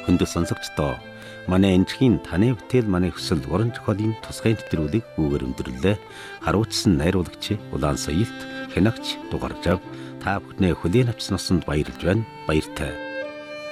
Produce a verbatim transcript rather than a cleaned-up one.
Хүндэл сонсогчдоо манай энэхийн таны бүтээл манай хүсэл уран зохиолын тусгай нэвтрүүлэг үүгээр өндөрлөө. Харуучсан найруулагч Улаан Соёлт хянагч дугаржав. Та бүхнээ хүлээн авсноосанд баярлж байна. Баяртай.